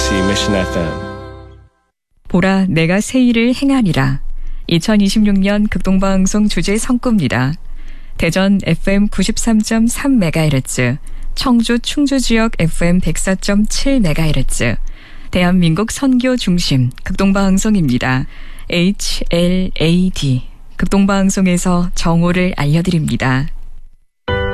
KBC Mission FM. 보라 내가 새 일을 행하리라. 2026년 극동방송 주제 성구입니다. 대전 FM 93.3MHz, 청주 충주 지역 FM 104.7MHz, 대한민국 선교 중심 극동방송입니다. HLAD 극동방송에서 정오를 알려드립니다.